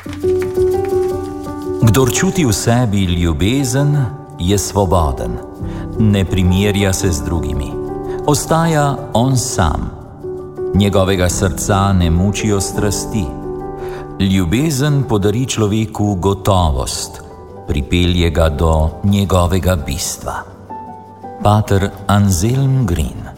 Kdor čuti v sebi ljubezen, je svoboden, ne primerja se z drugimi, ostaja on sam. Njegovega srca ne mučijo strasti. Ljubezen podari človeku gotovost, pripelje ga do njegovega bistva. Pater Anselm Green.